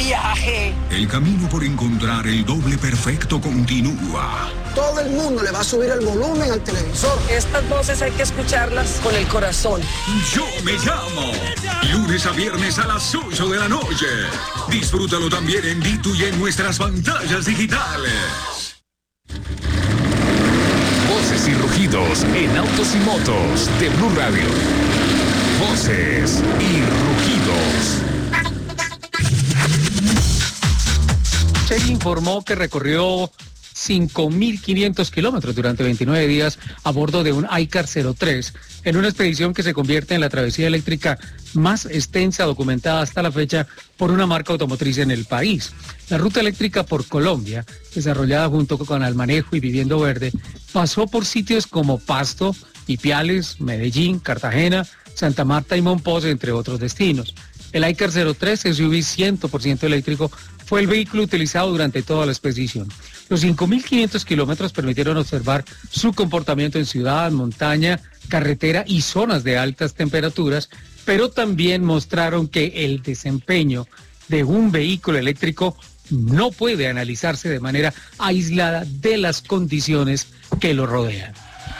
viaje. El camino por encontrar el doble perfecto continúa. Todo el mundo le va a subir el volumen al televisor. Estas voces hay que escucharlas con el corazón. Yo me llamo. Lunes a viernes a las 8 de la noche. Disfrútalo también en Ditu y en nuestras pantallas digitales. Voces y rugidos en autos y motos de Blue Radio. Voces y rugidos. Shell informó que recorrió 5.500 kilómetros durante 29 días a bordo de un iCar 03 en una expedición que se convierte en la travesía eléctrica más extensa documentada hasta la fecha por una marca automotriz en el país. La ruta eléctrica por Colombia, desarrollada junto con Almanejo y Viviendo Verde, pasó por sitios como Pasto, Ipiales, Medellín, Cartagena, Santa Marta y Monpós, entre otros destinos. El iCar 03 SUV 100% eléctrico fue el vehículo utilizado durante toda la expedición. Los 5.500 kilómetros permitieron observar su comportamiento en ciudad, montaña, carretera y zonas de altas temperaturas, pero también mostraron que el desempeño de un vehículo eléctrico no puede analizarse de manera aislada de las condiciones que lo rodean.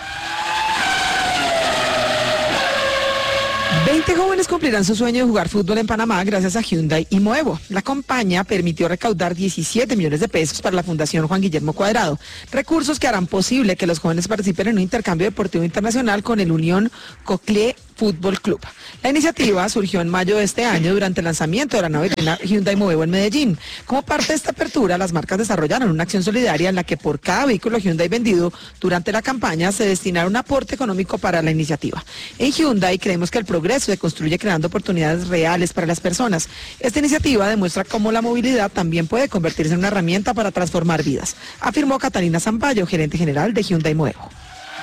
20 jóvenes cumplirán su sueño de jugar fútbol en Panamá gracias a Hyundai y Moevo. La compañía permitió recaudar 17 millones de pesos para la Fundación Juan Guillermo Cuadrado, recursos que harán posible que los jóvenes participen en un intercambio deportivo internacional con el Unión Coclé Fútbol Club. La iniciativa surgió en mayo de este año durante el lanzamiento de la nueva vitrina Hyundai Moevo en Medellín. Como parte de esta apertura, las marcas desarrollaron una acción solidaria en la que por cada vehículo Hyundai vendido durante la campaña se destinará un aporte económico para la iniciativa. En Hyundai creemos que el progreso se construye creando oportunidades reales para las personas. Esta iniciativa demuestra cómo la movilidad también puede convertirse en una herramienta para transformar vidas, afirmó Catalina Zampayo, gerente general de Hyundai Moevo.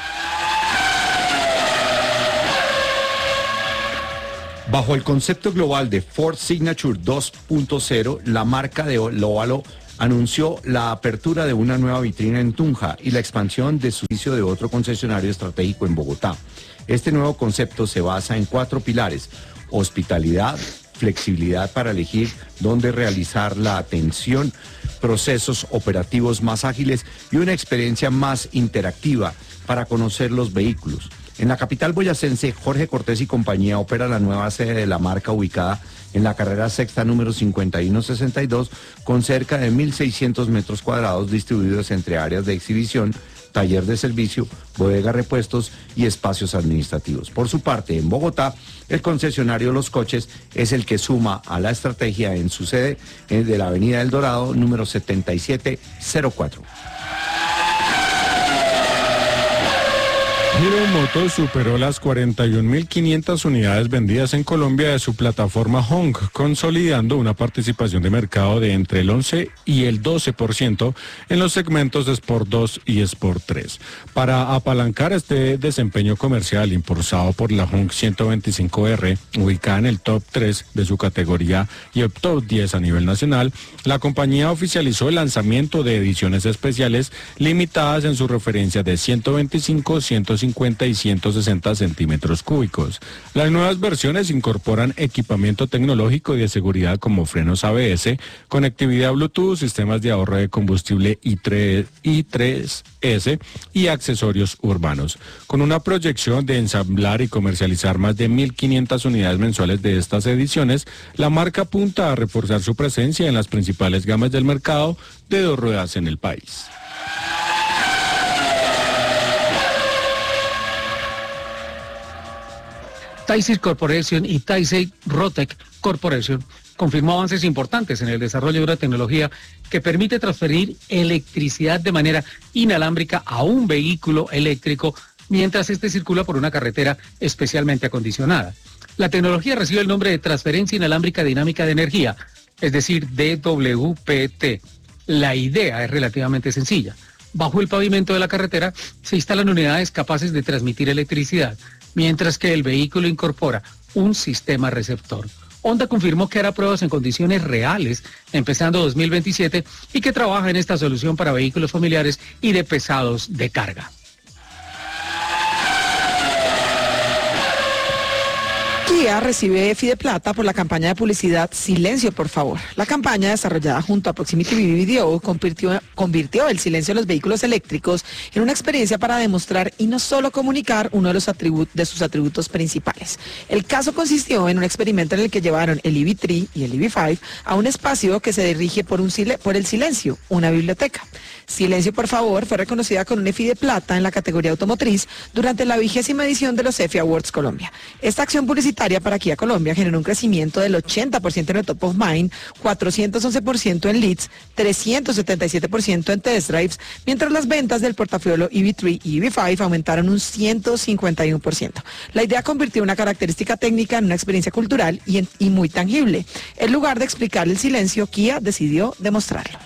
Bajo el concepto global de Ford Signature 2.0, la marca de Óvalo anunció la apertura de una nueva vitrina en Tunja y la expansión de su servicio de otro concesionario estratégico en Bogotá. Este nuevo concepto se basa en 4 pilares: hospitalidad, flexibilidad para elegir dónde realizar la atención, procesos operativos más ágiles y una experiencia más interactiva para conocer los vehículos. En la capital boyacense, Jorge Cortés y compañía opera la nueva sede de la marca ubicada en la carrera sexta número 5162 con cerca de 1.600 metros cuadrados distribuidos entre áreas de exhibición, taller de servicio, bodega repuestos y espacios administrativos. Por su parte, en Bogotá, el concesionario Los Coches es el que suma a la estrategia en su sede de la avenida El Dorado número 7704. Hero Motors superó las 41.500 unidades vendidas en Colombia de su plataforma Honk, consolidando una participación de mercado de entre el 11 y el 12% en los segmentos de Sport 2 y Sport 3. Para apalancar este desempeño comercial impulsado por la Honk 125R, ubicada en el top 3 de su categoría y el top 10 a nivel nacional, la compañía oficializó el lanzamiento de ediciones especiales limitadas en su referencia de 125, 150 y 160 centímetros cúbicos. Las nuevas versiones incorporan equipamiento tecnológico y de seguridad como frenos ABS, conectividad Bluetooth, sistemas de ahorro de combustible I3S y accesorios urbanos. Con una proyección de ensamblar y comercializar más de 1.500 unidades mensuales de estas ediciones, la marca apunta a reforzar su presencia en las principales gamas del mercado de 2 ruedas en el país. Taisei Corporation y Taisei Rotec Corporation confirmó avances importantes en el desarrollo de una tecnología que permite transferir electricidad de manera inalámbrica a un vehículo eléctrico mientras este circula por una carretera especialmente acondicionada. La tecnología recibe el nombre de Transferencia Inalámbrica Dinámica de Energía, es decir, DWPT. La idea es relativamente sencilla. Bajo el pavimento de la carretera se instalan unidades capaces de transmitir electricidad, mientras que el vehículo incorpora un sistema receptor. Honda confirmó que hará pruebas en condiciones reales empezando 2027 y que trabaja en esta solución para vehículos familiares y de pesados de carga. Kia recibe EFI de plata por la campaña de publicidad Silencio, por favor. La campaña, desarrollada junto a Proximity Video, convirtió el silencio de los vehículos eléctricos en una experiencia para demostrar y no solo comunicar uno de sus atributos principales. El caso consistió en un experimento en el que llevaron el EV3 y el EV5 a un espacio que se dirige por el silencio, una biblioteca. Silencio, por favor, fue reconocida con un EFI de plata en la categoría automotriz durante la 20ª edición de los EFI Awards Colombia. Esta acción publicitaria para Kia Colombia generó un crecimiento del 80% en el top of mind, 411% en leads, 377% en test drives, mientras las ventas del portafolio EV3 y EV5 aumentaron un 151%. La idea convirtió una característica técnica en una experiencia cultural y muy tangible. En lugar de explicar el silencio, Kia decidió demostrarlo.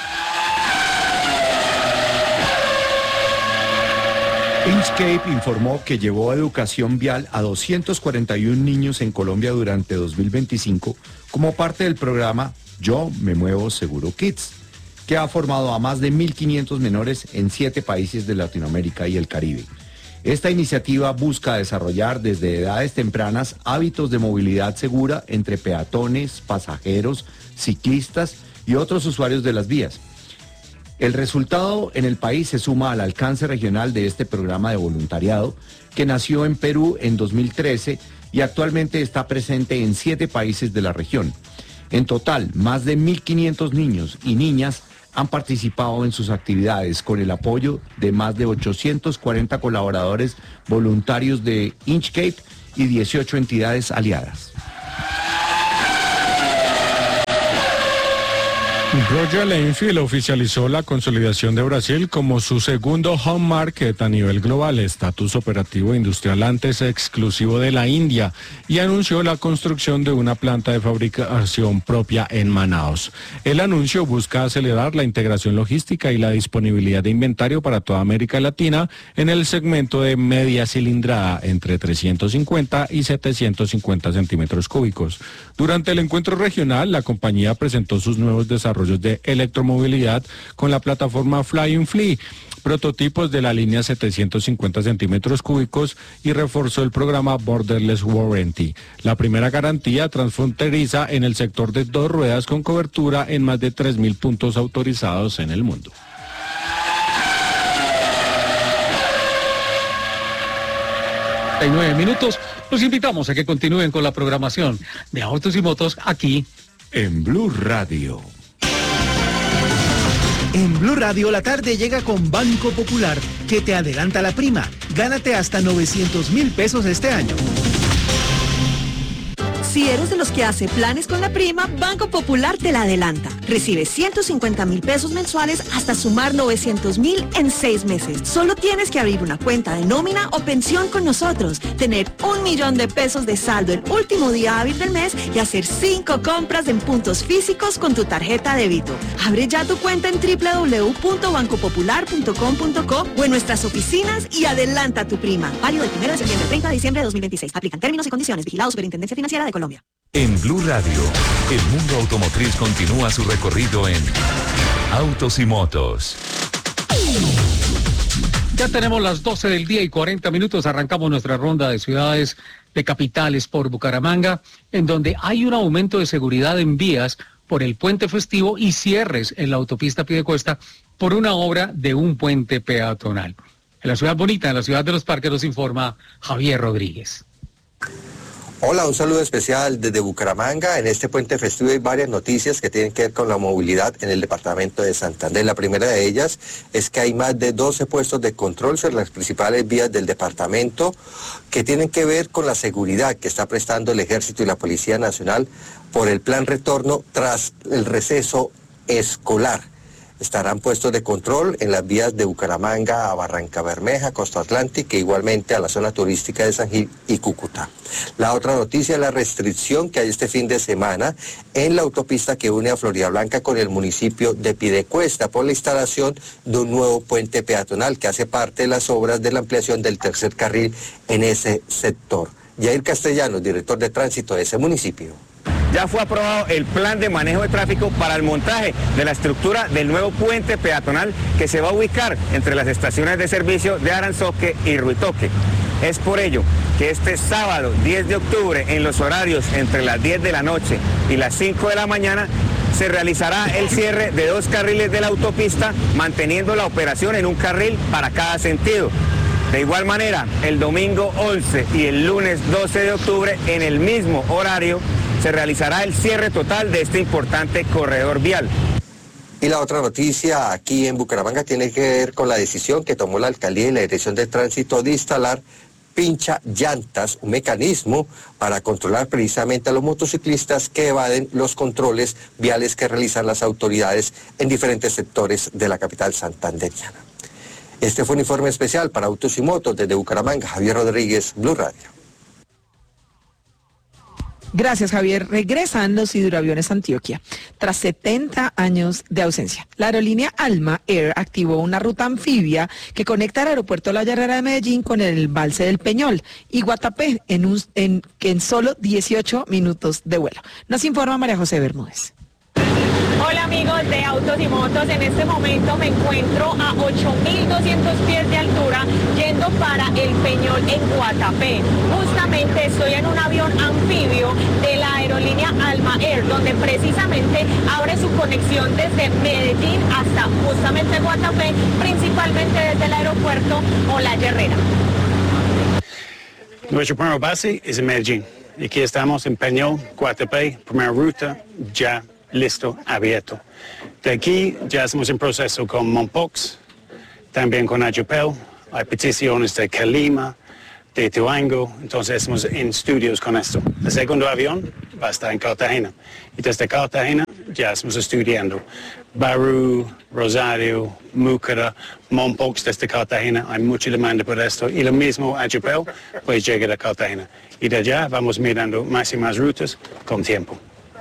Inchcape informó que llevó educación vial a 241 niños en Colombia durante 2025 como parte del programa Yo Me Muevo Seguro Kids, que ha formado a más de 1.500 menores en 7 países de Latinoamérica y el Caribe. Esta iniciativa busca desarrollar desde edades tempranas hábitos de movilidad segura entre peatones, pasajeros, ciclistas y otros usuarios de las vías. El resultado en el país se suma al alcance regional de este programa de voluntariado que nació en Perú en 2013 y actualmente está presente en 7 países de la región. En total, más de 1.500 niños y niñas han participado en sus actividades con el apoyo de más de 840 colaboradores voluntarios de Inchcape y 18 entidades aliadas. Royal Enfield oficializó la consolidación de Brasil como su segundo home market a nivel global, estatus operativo industrial antes exclusivo de la India, y anunció la construcción de una planta de fabricación propia en Manaus. El anuncio busca acelerar la integración logística y la disponibilidad de inventario para toda América Latina en el segmento de media cilindrada entre 350 y 750 centímetros cúbicos. Durante el encuentro regional, la compañía presentó sus nuevos desarrollos de electromovilidad con la plataforma Flying Flea, prototipos de la línea 750 centímetros cúbicos, y reforzó el programa Borderless Warranty, la primera garantía transfronteriza en el sector de 2 ruedas con cobertura en más de 3.000 puntos autorizados en el mundo. En 9 minutos, los invitamos a que continúen con la programación de Autos y Motos aquí En Blue Radio. En Blue Radio la tarde llega con Banco Popular, que te adelanta la prima. Gánate hasta 900.000 pesos este año. Si eres de los que hace planes con la prima, Banco Popular te la adelanta. Recibe 150.000 pesos mensuales hasta sumar 900.000 en 6 meses. Solo tienes que abrir una cuenta de nómina o pensión con nosotros, tener 1 millón de pesos de saldo el último día hábil del mes y hacer 5 compras en puntos físicos con tu tarjeta débito. Abre ya tu cuenta en www.bancopopular.com.co o en nuestras oficinas y adelanta tu prima. Válido del 1 de septiembre al 30 de diciembre de 2026. Aplican términos y condiciones. Vigilado Superintendencia Financiera de Colombia. En Blue Radio, el mundo automotriz continúa su recorrido en Autos y Motos. Ya tenemos las 12 del día y 40 minutos. Arrancamos nuestra ronda de ciudades de capitales por Bucaramanga, en donde hay un aumento de seguridad en vías por el puente festivo y cierres en la autopista Piedecuesta por una obra de un puente peatonal. En la ciudad bonita, en la ciudad de los parques, nos informa Javier Rodríguez. Hola, un saludo especial desde Bucaramanga. En este puente festivo hay varias noticias que tienen que ver con la movilidad en el departamento de Santander. La primera de ellas es que hay más de 12 puestos de control sobre las principales vías del departamento que tienen que ver con la seguridad que está prestando el Ejército y la Policía Nacional por el plan retorno tras el receso escolar. Estarán puestos de control en las vías de Bucaramanga a Barranca Bermeja, Costa Atlántica, e igualmente a la zona turística de San Gil y Cúcuta. La otra noticia es la restricción que hay este fin de semana en la autopista que une a Floridablanca con el municipio de Piedecuesta por la instalación de un nuevo puente peatonal que hace parte de las obras de la ampliación del tercer carril en ese sector. Yair Castellanos, director de tránsito de ese municipio. Ya fue aprobado el plan de manejo de tráfico para el montaje de la estructura del nuevo puente peatonal que se va a ubicar entre las estaciones de servicio de Aranzoque y Ruitoque. Es por ello que este sábado 10 de octubre en los horarios entre las 10 de la noche y las 5 de la mañana se realizará el cierre de 2 carriles de la autopista, manteniendo la operación en un carril para cada sentido. De igual manera, el domingo 11 y el lunes 12 de octubre, en el mismo horario, se realizará el cierre total de este importante corredor vial. Y la otra noticia aquí en Bucaramanga tiene que ver con la decisión que tomó la Alcaldía y la Dirección de Tránsito de instalar pincha llantas, un mecanismo para controlar precisamente a los motociclistas que evaden los controles viales que realizan las autoridades en diferentes sectores de la capital santanderiana. Este fue un informe especial para Autos y Motos desde Bucaramanga. Javier Rodríguez, Blue Radio. Gracias, Javier. Regresan los hidroaviones a Antioquia tras 70 años de ausencia. La aerolínea Alma Air activó una ruta anfibia que conecta el aeropuerto La Herrera de Medellín con el embalse del Peñol y Guatapé en solo 18 minutos de vuelo. Nos informa María José Bermúdez. Hola amigos de Autos y Motos, en este momento me encuentro a 8.200 pies de altura yendo para el Peñol en Guatapé. Justamente estoy en un avión anfibio de la aerolínea Alma Air, donde precisamente abre su conexión desde Medellín hasta justamente Guatapé, principalmente desde el aeropuerto La Herrera. Nuestra primera base es en Medellín. Aquí estamos en Peñol, Guatapé, primera ruta ya listo, abierto. De aquí ya estamos en proceso con Mompox, también con Ayupel, hay peticiones de Calima, de Tuango, entonces estamos en estudios con esto. El segundo avión va a estar en Cartagena y desde Cartagena ya estamos estudiando Barú, Rosario, Múcara, Mompox desde Cartagena, hay mucha demanda por esto y lo mismo Ayupel pues llega a Cartagena y de allá vamos mirando más y más rutas con tiempo.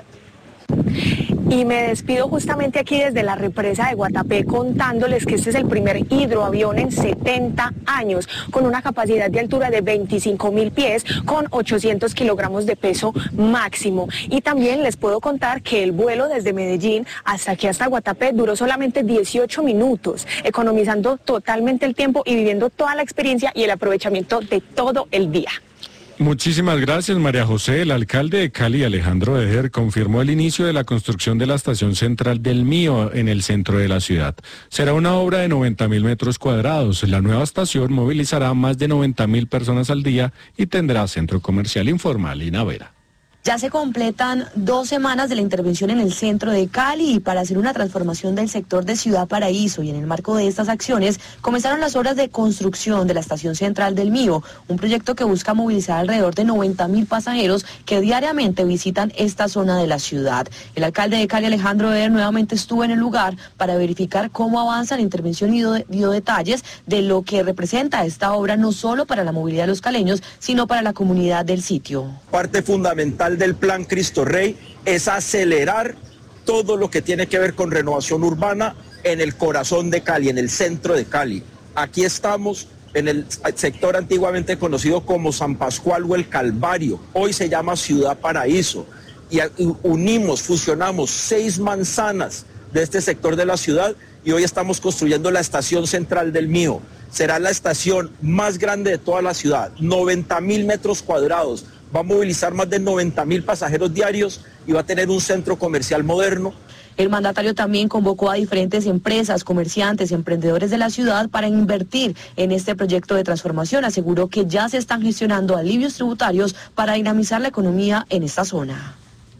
Y me despido justamente aquí desde la represa de Guatapé contándoles que este es el primer hidroavión en 70 años con una capacidad de altura de 25.000 pies con 800 kilogramos de peso máximo. Y también les puedo contar que el vuelo desde Medellín hasta aquí hasta Guatapé duró solamente 18 minutos, economizando totalmente el tiempo y viviendo toda la experiencia y el aprovechamiento de todo el día. Muchísimas gracias, María José. El alcalde de Cali, Alejandro Eder, confirmó el inicio de la construcción de la estación central del Mío en el centro de la ciudad. Será una obra de 90.000 metros cuadrados. La nueva estación movilizará más de 90.000 personas al día y tendrá centro comercial informal y Navera. Ya se completan 2 semanas de la intervención en el centro de Cali y para hacer una transformación del sector de Ciudad Paraíso y en el marco de estas acciones comenzaron las obras de construcción de la estación central del Mío, un proyecto que busca movilizar alrededor de 90.000 pasajeros que diariamente visitan esta zona de la ciudad. El alcalde de Cali, Alejandro Eder, nuevamente estuvo en el lugar para verificar cómo avanza la intervención y dio detalles de lo que representa esta obra no solo para la movilidad de los caleños, sino para la comunidad del sitio. Parte fundamental del plan Cristo Rey es acelerar todo lo que tiene que ver con renovación urbana en el corazón de Cali, en el centro de Cali. Aquí estamos en el sector antiguamente conocido como San Pascual o el Calvario, hoy se llama Ciudad Paraíso, y unimos, fusionamos 6 manzanas de este sector de la ciudad y hoy estamos construyendo la estación central del Mío. Será la estación más grande de toda la ciudad, 90.000 metros cuadrados, va a movilizar más de 90.000 pasajeros diarios y va a tener un centro comercial moderno. El mandatario también convocó a diferentes empresas, comerciantes, emprendedores de la ciudad para invertir en este proyecto de transformación. Aseguró que ya se están gestionando alivios tributarios para dinamizar la economía en esta zona.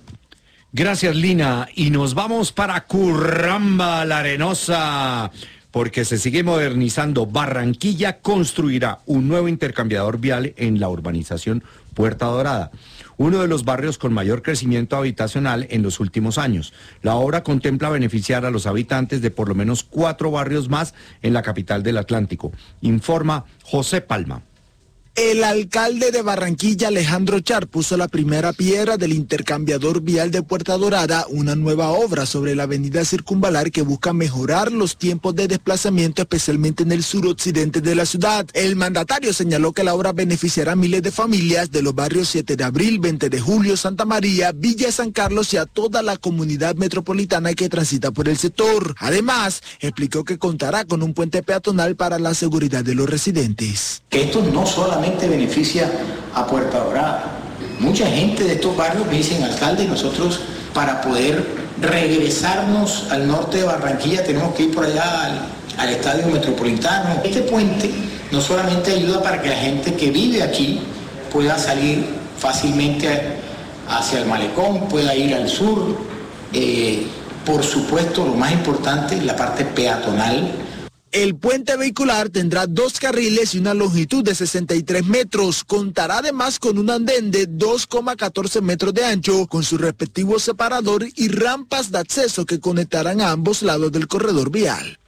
Gracias, Lina. Y nos vamos para Curramba, La Arenosa, porque se sigue modernizando. Barranquilla construirá un nuevo intercambiador vial en la urbanización Puerta Dorada, uno de los barrios con mayor crecimiento habitacional en los últimos años. La obra contempla beneficiar a los habitantes de por lo menos 4 barrios más en la capital del Atlántico, informa José Palma. El alcalde de Barranquilla, Alejandro Char, puso la primera piedra del intercambiador vial de Puerta Dorada, una nueva obra sobre la avenida Circunvalar que busca mejorar los tiempos de desplazamiento, especialmente en el suroccidente de la ciudad. El mandatario señaló que la obra beneficiará a miles de familias de los barrios 7 de Abril, 20 de Julio, Santa María, Villa de San Carlos y a toda la comunidad metropolitana que transita por el sector. Además, explicó que contará con un puente peatonal para la seguridad de los residentes. Que esto no solamente solamente beneficia a Puerta Dorada. Mucha gente de estos barrios me dicen, alcalde, nosotros para poder regresarnos al norte de Barranquilla tenemos que ir por allá al Estadio Metropolitano. Este puente no solamente ayuda para que la gente que vive aquí pueda salir fácilmente hacia el malecón, pueda ir al sur. Por supuesto, lo más importante, la parte peatonal. El puente vehicular tendrá 2 carriles y una longitud de 63 metros. Contará además con un andén de 2,14 metros de ancho, con su respectivo separador y rampas de acceso que conectarán a ambos lados del corredor vial.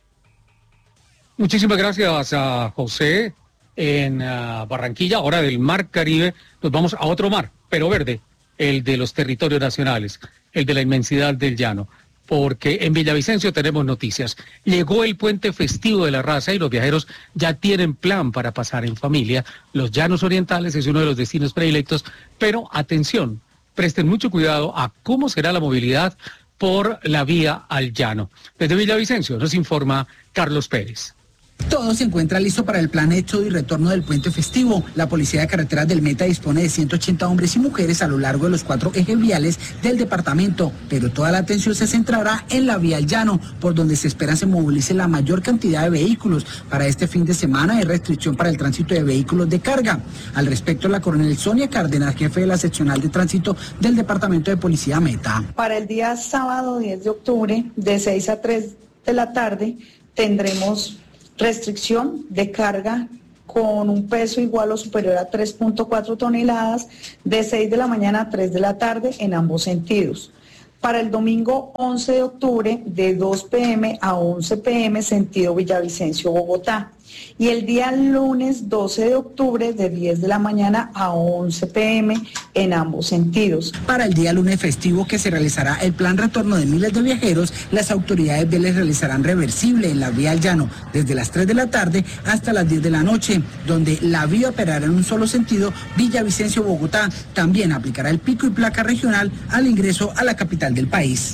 Muchísimas gracias a José en Barranquilla. Ahora del Mar Caribe nos vamos a otro mar, pero verde, el de los territorios nacionales, el de la inmensidad del llano. Porque en Villavicencio tenemos noticias. Llegó el puente festivo de la Raza y los viajeros ya tienen plan para pasar en familia. Los Llanos Orientales es uno de los destinos predilectos, pero atención, presten mucho cuidado a cómo será la movilidad por la vía al llano. Desde Villavicencio nos informa Carlos Pérez. Todo se encuentra listo para el plan éxodo y retorno del puente festivo. La Policía de Carreteras del Meta dispone de 180 hombres y mujeres a lo largo de los 4 ejes viales del departamento, pero toda la atención se centrará en la vía al llano, por donde se espera se movilice la mayor cantidad de vehículos. Para este fin de semana hay restricción para el tránsito de vehículos de carga. Al respecto, la coronel Sonia Cárdenas, jefe de la seccional de tránsito del Departamento de Policía Meta. Para el día sábado 10 de octubre, de 6 a 3 de la tarde, tendremos restricción de carga con un peso igual o superior a 3.4 toneladas de 6 de la mañana a 3 de la tarde en ambos sentidos. Para el domingo 11 de octubre de 2 p.m. a 11 p.m. sentido Villavicencio-Bogotá. Y el día lunes 12 de octubre de 10 de la mañana a 11 p.m. en ambos sentidos. Para el día lunes festivo que se realizará el plan retorno de miles de viajeros, las autoridades viales realizarán reversible en la vía al llano desde las 3 de la tarde hasta las 10 de la noche, donde la vía operará en un solo sentido Villavicencio-Bogotá. También aplicará el pico y placa regional al ingreso a la capital del país.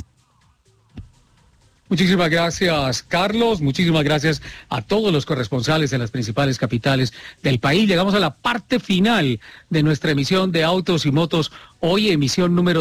Muchísimas gracias, Carlos. Muchísimas gracias a todos los corresponsales en las principales capitales del país. Llegamos a la parte final de nuestra emisión de Autos y Motos. Hoy emisión número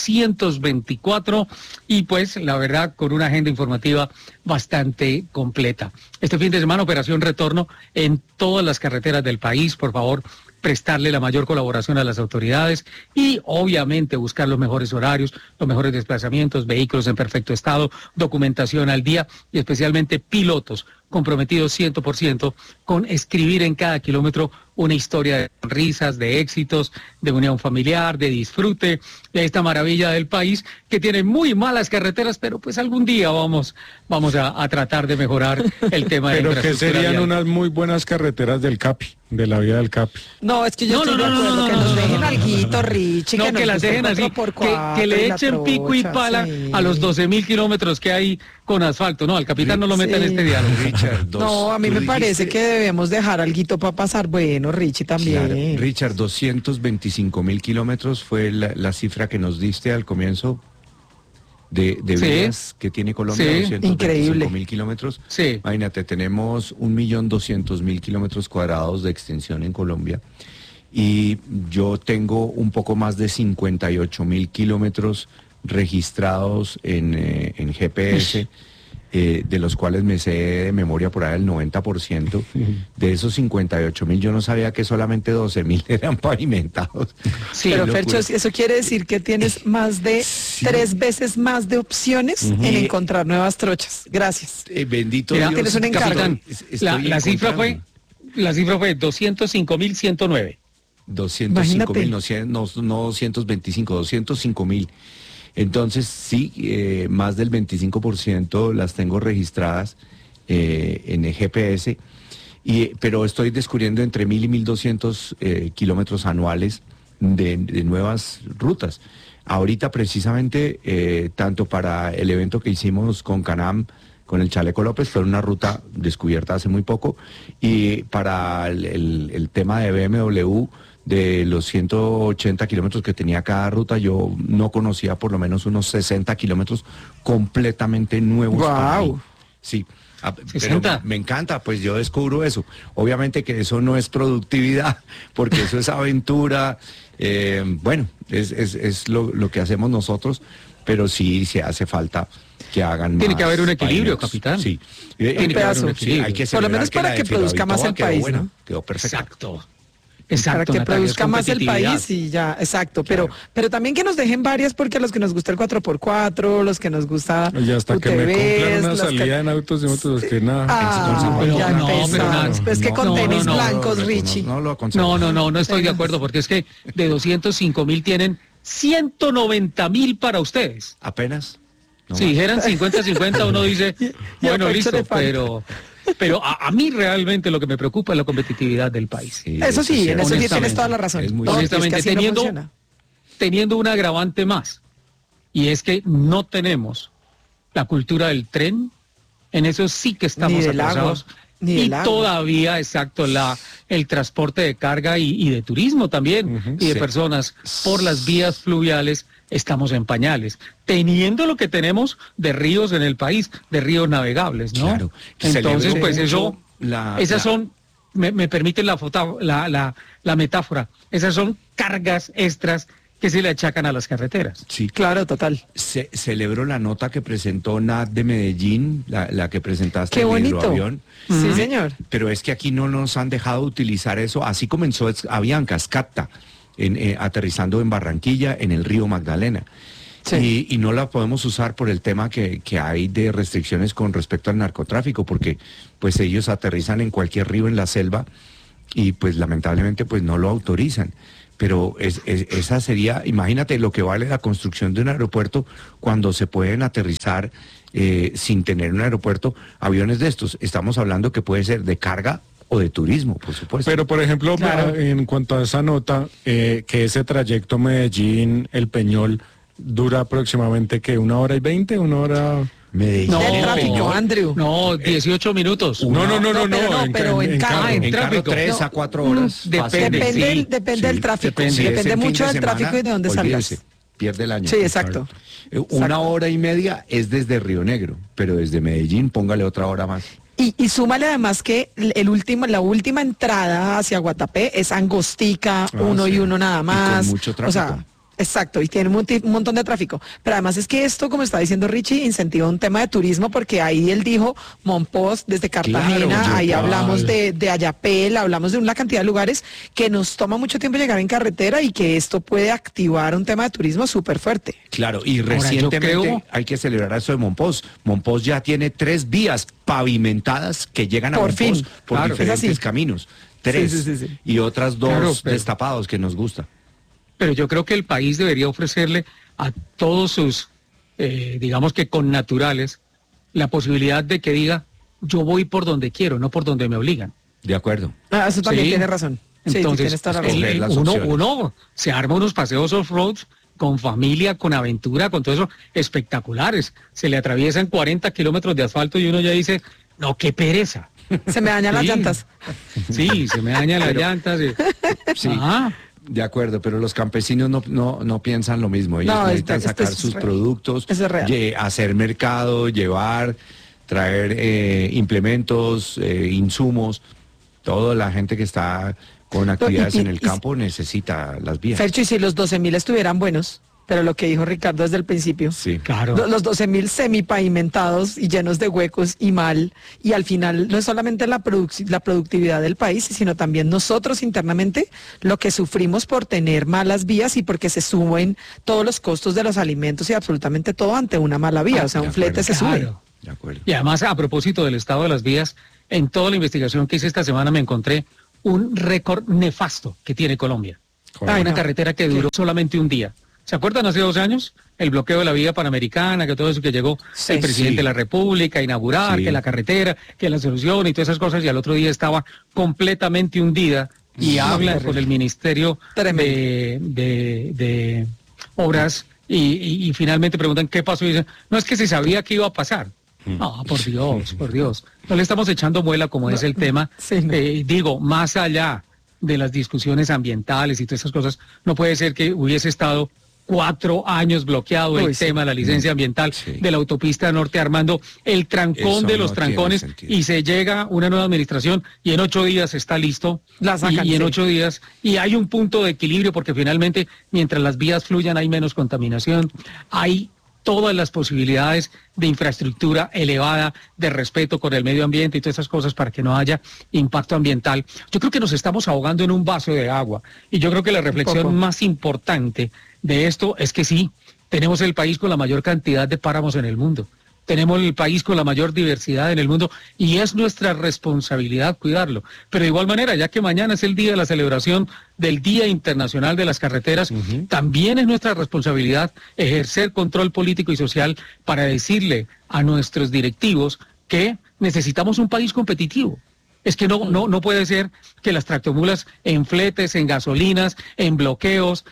724 y pues la verdad con una agenda informativa bastante completa. Este fin de semana operación retorno en todas las carreteras del país. Por favor, prestarle la mayor colaboración a las autoridades y obviamente buscar los mejores horarios, los mejores desplazamientos, vehículos en perfecto estado, documentación al día y especialmente pilotos comprometidos 100% con escribir en cada kilómetro una historia de sonrisas, de éxitos, de unión familiar, de disfrute, de esta maravilla del país que tiene muy malas carreteras, pero pues algún día vamos a tratar de mejorar el tema de pero que serían vial. unas muy buenas carreteras del Capi, de la vía del Capi. No, es que yo estoy de acuerdo que nos dejen alguito, Richie. No, que las dejen así, que le echen pico y pala a los 12.000 kilómetros que hay con asfalto. No, al capitán no lo meta en este diálogo. Richard, no, a mí me parece que debemos dejar alguito para pasar. Bueno, Richie también. Claro. Richard, 225.000 kilómetros fue la cifra que nos diste al comienzo de vías que tiene Colombia, sí, 225.000 kilómetros. Sí. Imagínate, tenemos 1.200.000 kilómetros cuadrados de extensión en Colombia y yo tengo un poco más de 58.000 kilómetros registrados en GPS, de los cuales me sé de memoria por ahí el 90%. De esos 58.000 yo no sabía que solamente 12.000 eran pavimentados. Sí, pero Fercho, eso quiere decir que tienes más de 3 veces más de opciones en encontrar nuevas trochas. Gracias. Bendito Mira, Dios. tienes un encargo. La cifra fue 205.109. 205.000, no 225, 205.000. Entonces, sí, más del 25% las tengo registradas en el GPS, pero estoy descubriendo entre 1.000 y 1.200 kilómetros anuales de nuevas rutas. Ahorita, precisamente, tanto para el evento que hicimos con Canam, con el Chaleco López, fue una ruta descubierta hace muy poco, y para el tema de BMW, de los 180 kilómetros que tenía cada ruta, yo no conocía por lo menos unos 60 kilómetros completamente nuevos para mí. Sí. Pero 60. me encanta, pues yo descubro eso. Obviamente que eso no es productividad, porque eso es aventura. Bueno, es lo que hacemos nosotros, pero sí se hace falta que hagan Tiene más que haber un equilibrio, pavimentos. capitán. Sí. Tiene que haber un Sí, equilibrio. hay que Por lo menos celebrar para la que de produzca más Filavitoa el quedó país, buena, ¿no? quedó perfecta. Exacto. Para Exacto, que Natalia, produzca es más el competitividad. país y ya, exacto. Pero también que nos dejen varias, porque a los que nos gusta el 4x4, los que nos gusta Y hasta que me UTVs, cumplan una los salida que... en autos y motos, que nada. Ah, Pero ya no, pero empezamos. nada. Pues que con No, tenis no, no, blancos, Richie. No lo aconsejo. No estoy de acuerdo, porque es que de 205.000 tienen 190.000 para ustedes. ¿Apenas? No Si más. dijeran 50-50, uno dice, Y a bueno, Pecho listo, le falta. pero a mí realmente lo que me preocupa es la competitividad del país. Eso sí, en eso sí honestamente. tienes toda la razón. Es muy No, cierto. es que Honestamente, así no funciona. teniendo un agravante más, y es que no tenemos la cultura del tren, en eso sí que estamos Ni del atrasados. agua, ni Y del agua. todavía, exacto, el transporte de carga y de turismo también, y de Sí. personas por las vías fluviales, estamos en pañales, teniendo lo que tenemos de ríos en el país, de ríos navegables, ¿no? Claro. Entonces, Celebro pues eso, mucho esas son, me permiten la metáfora, esas son cargas extras que se le achacan a las carreteras. Sí. Claro, total. Celebro la nota que presentó Nat de Medellín, la que presentaste Qué el bonito. hidroavión. Sí, señor. Pero es que aquí no nos han dejado utilizar eso. Así comenzó Avianca, Scatta, aterrizando en Barranquilla, en el río Magdalena. Sí. Y no la podemos usar por el tema que hay de restricciones con respecto al narcotráfico, porque pues ellos aterrizan en cualquier río en la selva y pues lamentablemente pues no lo autorizan. Pero esa sería, imagínate lo que vale la construcción de un aeropuerto cuando se pueden aterrizar sin tener un aeropuerto aviones de estos. Estamos hablando que puede ser de carga o de turismo, por supuesto. Pero, por ejemplo, Claro. en cuanto a esa nota, que ese trayecto Medellín-El Peñol dura aproximadamente, ¿qué? ¿1 hora y 20? ¿1 hora...? Medellín. Del tráfico, Andrew. No, 18 minutos. No, pero en carro. En carro tráfico. 3 a 4 horas. Depende, fácilmente. sí. Depende del tráfico. Si es Depende el fin mucho de del tráfico semana, y de dónde olvídese, salgas. pierde el año. Sí, exacto. Una hora y media es desde Río Negro, pero desde Medellín póngale otra hora más. Y súmale además que la última entrada hacia Guatapé es angostica, uno sí. y uno nada Y más. con mucho tráfico. O sea, exacto, y tiene un montón de tráfico. Pero además es que esto, como está diciendo Richie, incentiva un tema de turismo, porque ahí él dijo Monpós desde Cartagena, Claro, ahí total. hablamos de Ayapel, hablamos de una cantidad de lugares que nos toma mucho tiempo llegar en carretera y que esto puede activar un tema de turismo súper fuerte. Claro, y Ahora, yo recientemente creo- hay que celebrar eso de Monpós. Monpós ya tiene 3 vías pavimentadas que llegan a Por Monpós fin. por Claro, es diferentes así. caminos. 3 Sí. y otras 2 Claro, pero- destapados que nos gusta. Pero yo creo que el país debería ofrecerle a todos sus, digamos que connaturales, la posibilidad de que diga, yo voy por donde quiero, no por donde me obligan. De acuerdo. Ah, eso también Sí. tiene razón. Sí, Entonces, tienes toda la razón. escoger las uno, opciones. uno se arma unos paseos off-road con familia, con aventura, con todo eso, espectaculares. Se le atraviesan 40 kilómetros de asfalto y uno ya dice, no, qué pereza. Se me dañan las Sí. llantas. Sí, se me dañan las llantas. Sí. Ajá. De acuerdo, pero los campesinos no piensan lo mismo. Ellos No, necesitan esto sacar es sus real. productos, Eso es real. hacer mercado, llevar, traer implementos, insumos. Toda la gente que está con actividades en el campo necesita las vías. Fercho, y si los 12.000 estuvieran buenos, pero lo que dijo Ricardo desde el principio, Sí. Claro. los 12.000 semipavimentados y llenos de huecos y mal, y al final no es solamente la productividad del país, sino también nosotros internamente lo que sufrimos por tener malas vías y porque se suben todos los costos de los alimentos y absolutamente todo ante una mala vía, o sea, de un flete acuerdo. se sube. Claro. De acuerdo. Y además, a propósito del estado de las vías, en toda la investigación que hice esta semana me encontré un récord nefasto que tiene Colombia. Ay, Una no. carretera que duró solamente un día. ¿Se acuerdan hace 2 años? El bloqueo de la vía panamericana, que todo eso que llegó Sí. el presidente Sí. de la República a inaugurar, Sí. que la carretera, que la solución y todas esas cosas, y al otro día estaba completamente hundida y hablan con el Ministerio de Obras y finalmente preguntan qué pasó y dicen, no, es que se sabía que iba a pasar. No, por Dios, por Dios. No le estamos echando muela como es el tema. Sí, no. Digo, más allá de las discusiones ambientales y todas esas cosas, no puede ser que hubiese estado 4 años bloqueado el tema de la licencia ambiental de la autopista Norte Armando, el trancón Eso de los no trancones, tiene sentido. y se llega una nueva administración y en 8 días está listo. La sacan, y en sí. 8 días, y hay un punto de equilibrio porque finalmente, mientras las vías fluyan, hay menos contaminación, hay todas las posibilidades de infraestructura elevada, de respeto con el medio ambiente y todas esas cosas para que no haya impacto ambiental. Yo creo que nos estamos ahogando en un vaso de agua y yo creo que la reflexión más importante de esto es que sí, tenemos el país con la mayor cantidad de páramos en el mundo. Tenemos el país con la mayor diversidad en el mundo y es nuestra responsabilidad cuidarlo. Pero de igual manera, ya que mañana es el día de la celebración del Día Internacional de las Carreteras, también es nuestra responsabilidad ejercer control político y social para decirle a nuestros directivos que necesitamos un país competitivo. Es que no puede ser que las tractomulas en fletes, en gasolinas, en bloqueos,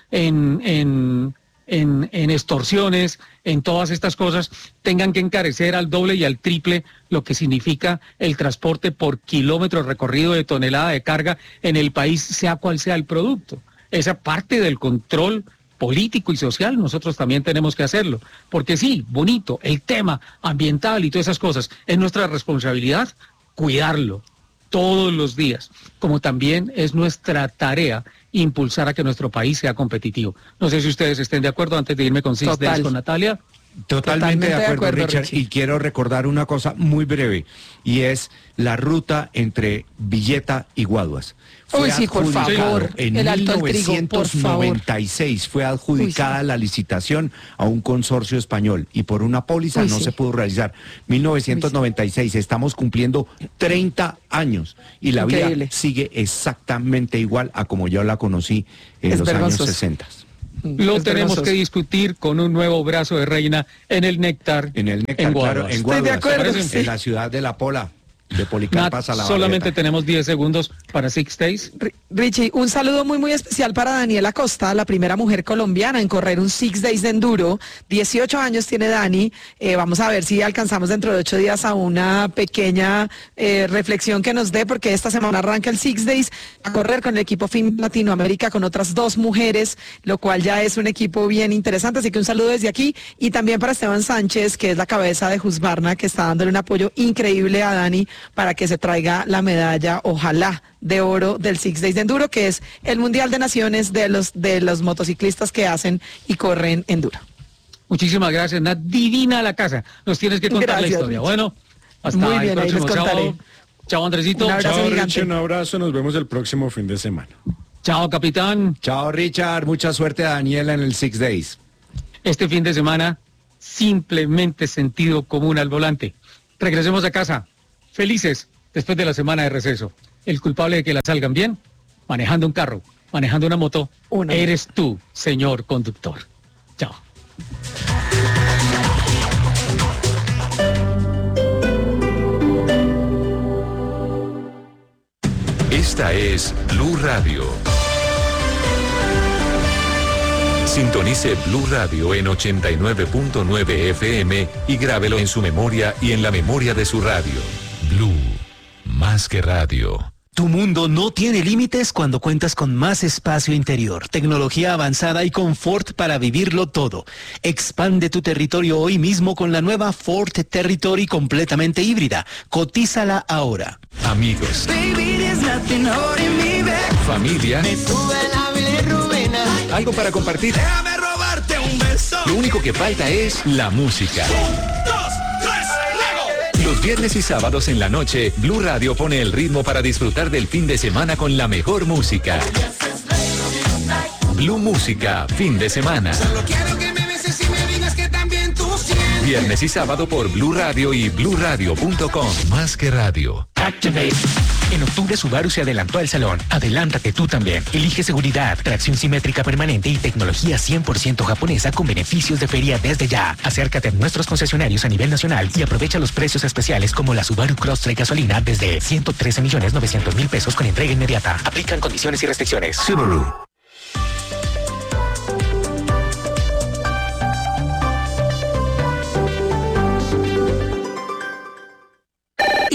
en extorsiones, en todas estas cosas, tengan que encarecer al doble y al triple lo que significa el transporte por kilómetro recorrido de tonelada de carga en el país, sea cual sea el producto. Esa parte del control político y social nosotros también tenemos que hacerlo, porque sí, bonito, el tema ambiental y todas esas cosas, es nuestra responsabilidad cuidarlo todos los días, como también es nuestra tarea impulsar a que nuestro país sea competitivo. No sé si ustedes estén de acuerdo antes de irme con 6 Days con Natalia. Totalmente de acuerdo, Richard. Y quiero recordar una cosa muy breve, y es la ruta entre Villeta y Guaduas. Uy, sí, por favor, en el Alto del Trigo, por favor. 1996 fue adjudicada la licitación a un consorcio español y por una póliza no se pudo realizar. 1996, estamos cumpliendo 30 años y la vía sigue exactamente igual a como yo la conocí en los años 60. Lo tenemos que discutir con un nuevo brazo de reina en el Néctar. En Guaduas. Estoy de acuerdo. En la ciudad de La Pola. De Policarpas a la solamente tenemos 10 segundos para 6 Days. Richie, un saludo muy especial para Daniela Costa, la primera mujer colombiana en correr un 6 Days de enduro. 18 años tiene Dani. Vamos a ver si alcanzamos dentro de 8 días a una pequeña reflexión que nos dé, porque esta semana arranca el 6 Days a correr con el equipo FIM Latinoamérica con otras 2 mujeres, lo cual ya es un equipo bien interesante. Así que un saludo desde aquí y también para Esteban Sánchez, que es la cabeza de Husqvarna, que está dándole un apoyo increíble a Dani para que se traiga la medalla, ojalá, de oro del 6 Days de Enduro, que es el Mundial de Naciones de los motociclistas que hacen y corren enduro. Muchísimas gracias, Nat. Divina la casa. Nos tienes que contar la historia. Richie. Bueno, hasta muy el bien, ahí próximo les contaré. sábado. Chao, Andresito. Un abrazo Chao, gigante. Richie, un abrazo. Nos vemos el próximo fin de semana. Chao, capitán. Chao, Richard. Mucha suerte a Daniela en el 6 Days. Este fin de semana, simplemente sentido común al volante. Regresemos a casa, felices, después de la semana de receso. El culpable de que la salgan bien, manejando un carro, manejando una moto, eres tú, señor conductor. Chao. Esta es Blue Radio. Sintonice Blue Radio en 89.9 FM y grábelo en su memoria y en la memoria de su radio. Blue, más que radio. Tu mundo no tiene límites cuando cuentas con más espacio interior, tecnología avanzada y confort para vivirlo todo. Expande tu territorio hoy mismo con la nueva Ford Territory completamente híbrida. Cotízala ahora. Amigos, familia, algo para compartir. Déjame robarte un beso. Lo único que falta es la música. Los viernes y sábados en la noche, Blue Radio pone el ritmo para disfrutar del fin de semana con la mejor música. Blue Música, fin de semana. Solo quiero que me beses y me digas que también tú sientes. Viernes y sábado por Blue Radio y BlueRadio.com. Más que radio. Activate. En octubre Subaru se adelantó al salón. Adelántate tú también. Elige seguridad, tracción simétrica permanente y tecnología 100% japonesa con beneficios de feria desde ya. Acércate a nuestros concesionarios a nivel nacional y aprovecha los precios especiales como la Subaru Crosstrek gasolina desde 113.900.000 pesos con entrega inmediata. Aplican condiciones y restricciones. Subaru.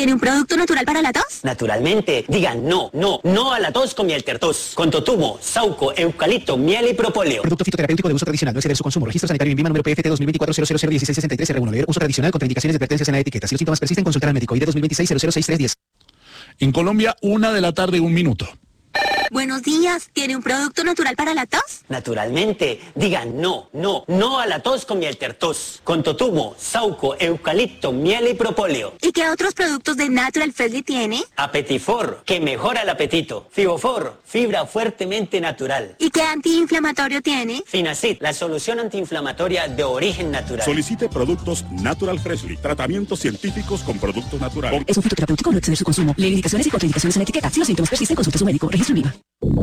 ¿Tiene un producto natural para la tos? Naturalmente. Digan no a la tos con miel tertos. Con totumo, sauco, eucalipto, miel y propóleo. Producto fitoterapéutico de uso tradicional. No exceder su consumo. Registro sanitario en INVIMA número PFT 2024-0001663-R1. Leer uso tradicional contra indicaciones y advertencias en la etiqueta. Si los síntomas persisten, consultar al médico. ID 2026-006310. En Colombia, 1:01 p.m. Buenos días. ¿Tiene un producto natural para la tos? Naturalmente. Digan no a la tos con miel tertos. Con totumo, sauco, eucalipto, miel y propóleo. ¿Y qué otros productos de Natural Freshly tiene? Apetifor, que mejora el apetito. Fibofor, fibra fuertemente natural. ¿Y qué antiinflamatorio tiene? Finacid, la solución antiinflamatoria de origen natural. Solicite productos Natural Freshly. Tratamientos científicos con productos naturales. Es un fitoterapéutico, no exceder su consumo. Leer indicaciones y contraindicaciones en la etiqueta. Si los síntomas persisten, consulte a su médico. Registro INVIMA.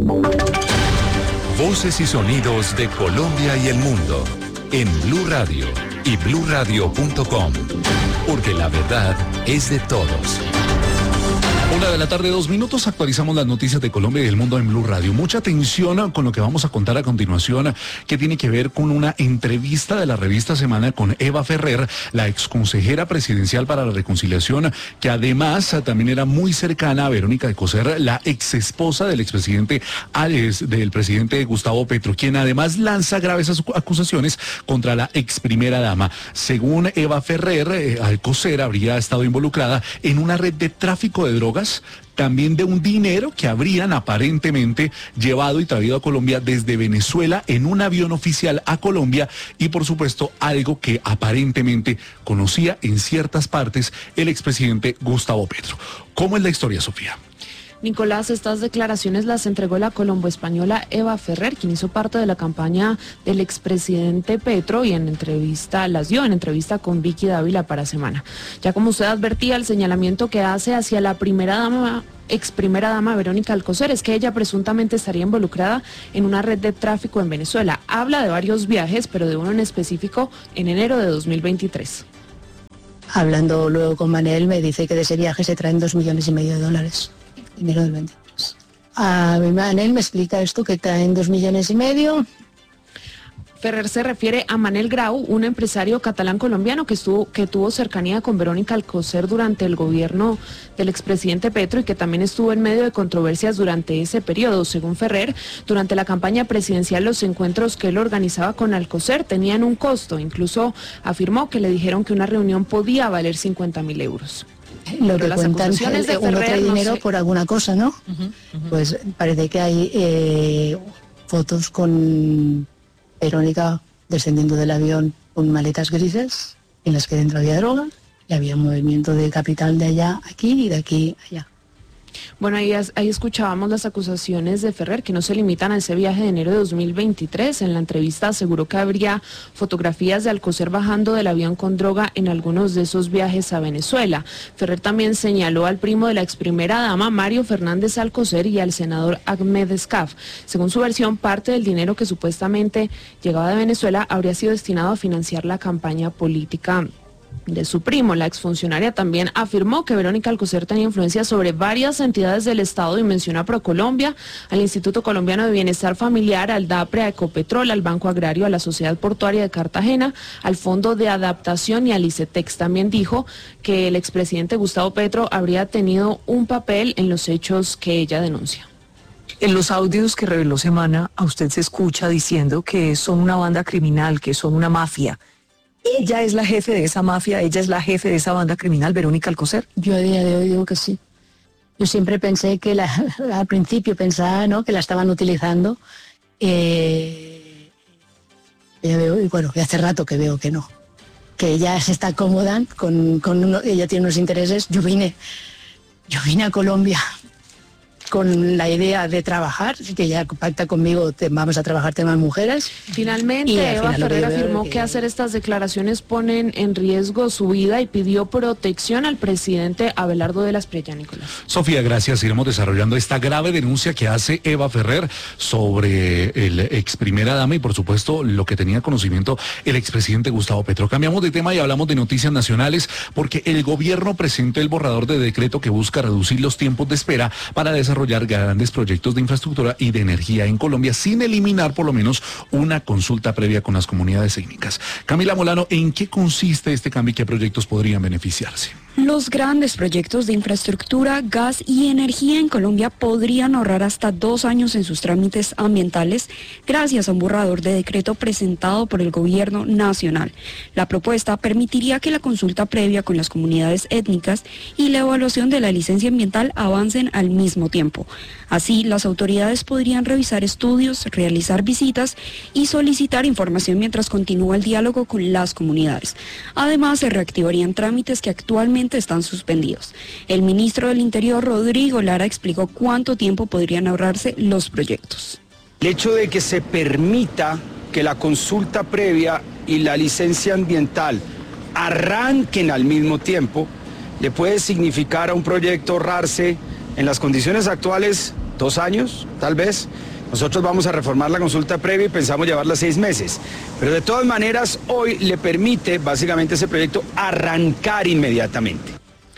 Voces y sonidos de Colombia y el mundo en Blue Radio y bluradio.com, porque la verdad es de todos. 1:02 p.m, actualizamos las noticias de Colombia y del mundo en Blue Radio. Mucha atención con lo que vamos a contar a continuación, que tiene que ver con una entrevista de la revista Semana con Eva Ferrer, la exconsejera presidencial para la reconciliación, que además también era muy cercana a Verónica Alcocer, la exesposa del expresidente del presidente Gustavo Petro, quien además lanza graves acusaciones contra la ex primera dama. Según Eva Ferrer, Alcocer habría estado involucrada en una red de tráfico de drogas, también de un dinero que habrían aparentemente llevado y traído a Colombia desde Venezuela en un avión oficial a Colombia, y por supuesto algo que aparentemente conocía en ciertas partes el expresidente Gustavo Petro. ¿Cómo es la historia, Sofía? Nicolás, estas declaraciones las entregó la colombo-española Eva Ferrer, quien hizo parte de la campaña del expresidente Petro, y las dio en entrevista con Vicky Dávila para Semana. Ya como usted advertía, el señalamiento que hace hacia la ex primera dama Verónica Alcocer es que ella presuntamente estaría involucrada en una red de tráfico en Venezuela. Habla de varios viajes, pero de uno en específico en enero de 2023. Hablando luego con Manel, me dice que de ese viaje se traen $2,5 millones. Dinero del 23. A mi Manel me explica esto, que traen $2,5 millones. Ferrer se refiere a Manel Grau, un empresario catalán colombiano que tuvo cercanía con Verónica Alcocer durante el gobierno del expresidente Petro y que también estuvo en medio de controversias durante ese periodo. Según Ferrer, durante la campaña presidencial los encuentros que él organizaba con Alcocer tenían un costo. Incluso afirmó que le dijeron que una reunión podía valer 50.000 euros. Lo que cuentan es que uno trae dinero por alguna cosa, ¿no? Pues parece que hay fotos con Verónica descendiendo del avión con maletas grises en las que dentro había droga y había movimiento de capital de allá a aquí y de aquí a allá. Bueno, ahí escuchábamos las acusaciones de Ferrer, que no se limitan a ese viaje de enero de 2023. En la entrevista aseguró que habría fotografías de Alcocer bajando del avión con droga en algunos de esos viajes a Venezuela. Ferrer también señaló al primo de la ex primera dama, Mario Fernández Alcocer, y al senador Ahmed Escaf. Según su versión, parte del dinero que supuestamente llegaba de Venezuela habría sido destinado a financiar la campaña política de su primo. La exfuncionaria también afirmó que Verónica Alcocer tenía influencia sobre varias entidades del Estado y mencionó a Procolombia, al Instituto Colombiano de Bienestar Familiar, al DAPRE, a Ecopetrol, al Banco Agrario, a la Sociedad Portuaria de Cartagena, al Fondo de Adaptación y al ICETEX. También dijo que el expresidente Gustavo Petro habría tenido un papel en los hechos que ella denuncia. En los audios que reveló Semana, a usted se escucha diciendo que son una banda criminal, que son una mafia. ¿Ella es la jefe de esa mafia? ¿Ella es la jefe de esa banda criminal, Verónica Alcocer? Yo a día de hoy digo que sí. Yo siempre pensé que al principio pensaba, ¿no?, que la estaban utilizando. Y bueno, hace rato que veo que no. Que ella se está cómoda ella tiene unos intereses. Yo vine a Colombia con la idea de trabajar, que ella pacta conmigo, vamos a trabajar temas mujeres. Finalmente, Eva Ferrer afirmó que hacer estas declaraciones ponen en riesgo su vida y pidió protección al presidente Abelardo de la Espriella. Nicolás. Sofía, gracias. Iremos desarrollando esta grave denuncia que hace Eva Ferrer sobre el ex primera dama y, por supuesto, lo que tenía conocimiento el expresidente Gustavo Petro. Cambiamos de tema y hablamos de noticias nacionales, porque el gobierno presentó el borrador de decreto que busca reducir los tiempos de espera para desarrollar desarrollar grandes proyectos de infraestructura y de energía en Colombia sin eliminar por lo menos una consulta previa con las comunidades étnicas. Camila Molano, ¿en qué consiste este cambio y qué proyectos podrían beneficiarse? Los grandes proyectos de infraestructura, gas y energía en Colombia podrían ahorrar hasta 2 años en sus trámites ambientales gracias a un borrador de decreto presentado por el gobierno nacional. La propuesta permitiría que la consulta previa con las comunidades étnicas y la evaluación de la licencia ambiental avancen al mismo tiempo. Así, las autoridades podrían revisar estudios, realizar visitas y solicitar información mientras continúa el diálogo con las comunidades. Además, se reactivarían trámites que actualmente están suspendidos. El ministro del Interior, Rodrigo Lara, explicó cuánto tiempo podrían ahorrarse los proyectos. El hecho de que se permita que la consulta previa y la licencia ambiental arranquen al mismo tiempo, le puede significar a un proyecto ahorrarse en las condiciones actuales 2 años, tal vez. Nosotros vamos a reformar la consulta previa y pensamos llevarla 6 meses. Pero de todas maneras, hoy le permite básicamente ese proyecto arrancar inmediatamente.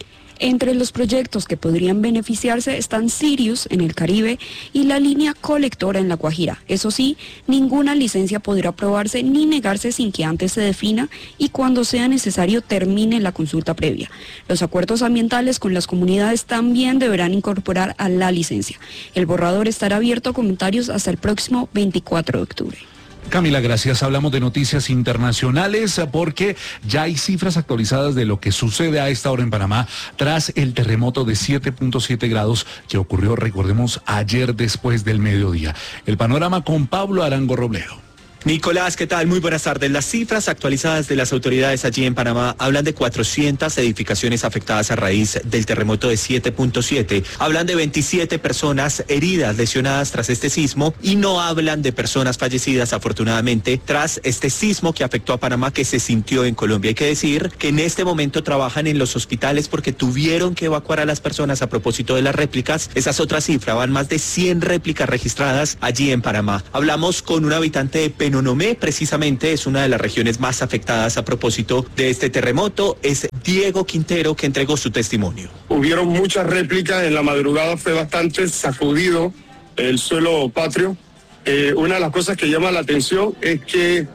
Entre los proyectos que podrían beneficiarse están Sirius en el Caribe y la línea colectora en La Guajira. Eso sí, ninguna licencia podrá aprobarse ni negarse sin que antes se defina y cuando sea necesario termine la consulta previa. Los acuerdos ambientales con las comunidades también deberán incorporar a la licencia. El borrador estará abierto a comentarios hasta el próximo 24 de octubre. Camila, gracias. Hablamos de noticias internacionales porque ya hay cifras actualizadas de lo que sucede a esta hora en Panamá tras el terremoto de 7.7 grados que ocurrió, recordemos, ayer después del mediodía. El panorama con Pablo Arango Robledo. Nicolás, ¿qué tal? Muy buenas tardes. Las cifras actualizadas de las autoridades allí en Panamá hablan de 400 edificaciones afectadas a raíz del terremoto de 7.7. Hablan de 27 personas heridas, lesionadas tras este sismo y no hablan de personas fallecidas, afortunadamente, tras este sismo que afectó a Panamá, que se sintió en Colombia. Hay que decir que en este momento trabajan en los hospitales porque tuvieron que evacuar a las personas a propósito de las réplicas. Esa es otra cifra, van más de 100 réplicas registradas allí en Panamá. Hablamos con un habitante de Penonomé, precisamente es una de las regiones más afectadas a propósito de este terremoto. Es Diego Quintero, que entregó su testimonio. Hubieron muchas réplicas, en la madrugada fue bastante sacudido el suelo patrio. Una de las cosas que llama la atención es que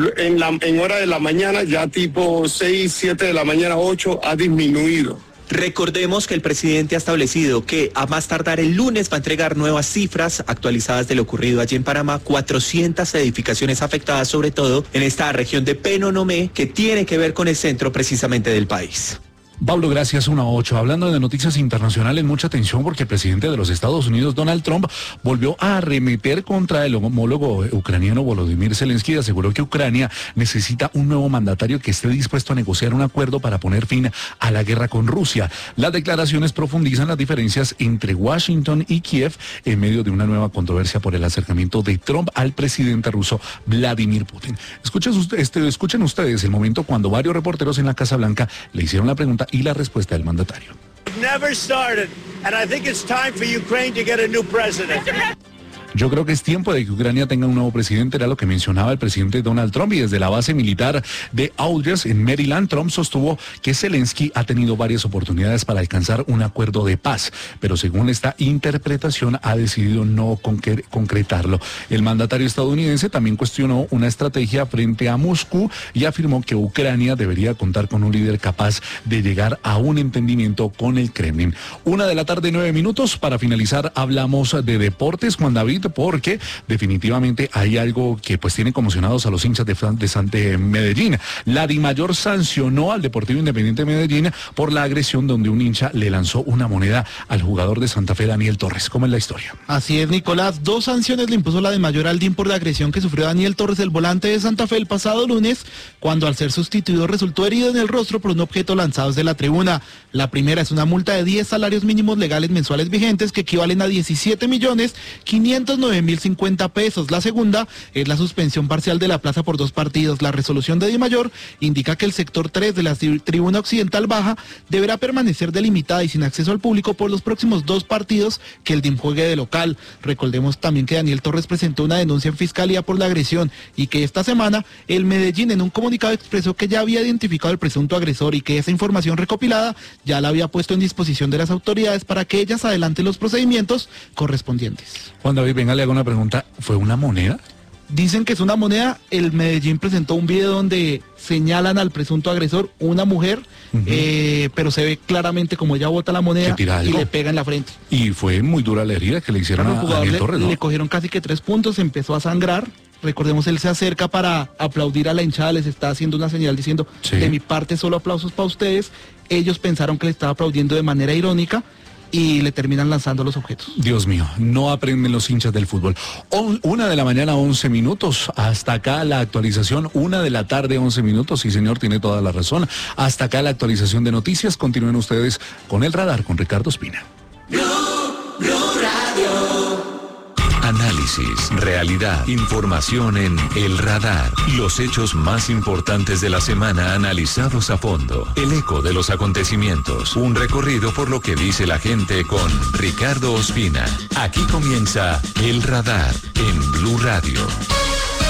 en hora de la mañana, ya tipo 6, 7 de la mañana, 8, ha disminuido. Recordemos que el presidente ha establecido que a más tardar el lunes va a entregar nuevas cifras actualizadas de lo ocurrido allí en Panamá. 400 edificaciones afectadas, sobre todo en esta región de Penonomé, que tiene que ver con el centro precisamente del país. Pablo, gracias. 1-8. Hablando de noticias internacionales, mucha atención porque el presidente de los Estados Unidos, Donald Trump, volvió a arremeter contra el homólogo ucraniano Volodymyr Zelensky y aseguró que Ucrania necesita un nuevo mandatario que esté dispuesto a negociar un acuerdo para poner fin a la guerra con Rusia. Las declaraciones profundizan las diferencias entre Washington y Kiev en medio de una nueva controversia por el acercamiento de Trump al presidente ruso Vladimir Putin. Escuchen ustedes el momento cuando varios reporteros en la Casa Blanca le hicieron la pregunta y la respuesta del mandatario. Yo creo que es tiempo de que Ucrania tenga un nuevo presidente, era lo que mencionaba el presidente Donald Trump, y desde la base militar de Audrey en Maryland, Trump sostuvo que Zelensky ha tenido varias oportunidades para alcanzar un acuerdo de paz, pero según esta interpretación ha decidido no concretarlo. El mandatario estadounidense también cuestionó una estrategia frente a Moscú y afirmó que Ucrania debería contar con un líder capaz de llegar a un entendimiento con el Kremlin. 1:09 p.m. Para finalizar, hablamos de deportes, Juan David, porque definitivamente hay algo que pues tiene conmocionados a los hinchas de Medellín. La DIMAYOR sancionó al Deportivo Independiente de Medellín por la agresión donde un hincha le lanzó una moneda al jugador de Santa Fe, Daniel Torres. ¿Cómo es la historia? Así es, Nicolás. 2 sanciones le impuso la DIMAYOR al DIM por la agresión que sufrió Daniel Torres, el volante de Santa Fe, el pasado lunes, cuando al ser sustituido resultó herido en el rostro por un objeto lanzado desde la tribuna. La primera es una multa de 10 salarios mínimos legales mensuales vigentes que equivalen a 17.500.000 209.050 pesos. La segunda es la suspensión parcial de la plaza por 2 partidos. La resolución de Dimayor indica que el sector 3 de la tribuna occidental baja deberá permanecer delimitada y sin acceso al público por los próximos 2 partidos que el DIM juegue de local. Recordemos también que Daniel Torres presentó una denuncia en fiscalía por la agresión y que esta semana el Medellín en un comunicado expresó que ya había identificado al presunto agresor y que esa información recopilada ya la había puesto en disposición de las autoridades para que ellas adelanten los procedimientos correspondientes. Juan David, venga, le hago una pregunta. ¿Fue una moneda? Dicen que es una moneda. El Medellín presentó un video donde señalan al presunto agresor, una mujer, pero se ve claramente como ella bota la moneda y le pega en la frente. Y fue muy dura la herida que le hicieron a Daniel Torres, ¿no? Le cogieron casi que 3 puntos, empezó a sangrar. Recordemos, él se acerca para aplaudir a la hinchada, les está haciendo una señal diciendo, de mi parte solo aplausos para ustedes. Ellos pensaron que le estaba aplaudiendo de manera irónica y le terminan lanzando los objetos. Dios mío, no aprenden los hinchas del fútbol. 1 de la mañana, 11 minutos. Hasta acá la actualización, 1 de la tarde, 11 minutos. Sí, señor, tiene toda la razón. Hasta acá la actualización de noticias. Continúen ustedes con El Radar, con Ricardo Espina. Blue Radio. Análisis, realidad, información en El Radar. Los hechos más importantes de la semana analizados a fondo. El eco de los acontecimientos. Un recorrido por lo que dice la gente con Ricardo Ospina. Aquí comienza El Radar en Blue Radio.